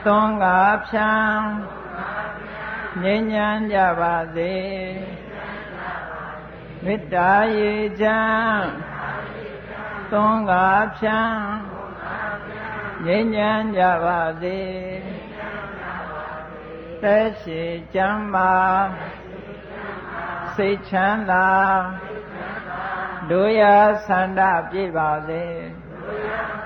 သွန်ကားဖြံငြိမ်းချမ်းကြပါစေမေတ္တာရေချမ်းသွန်ကားဖြံငြိမ်းချမ်းကြပါစေသက်ရှိကျမ်းမာစိတ်ချမ်းသာဒုယဆန္ဒပြည့်ပါစေ